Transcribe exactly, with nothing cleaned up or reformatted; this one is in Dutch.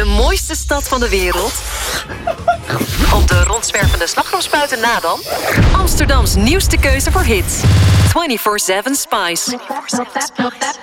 De mooiste stad van de wereld? Op de rondzwervende slagroomspuiten na dan? Amsterdams nieuwste keuze voor hits. vierentwintig zeven Spice.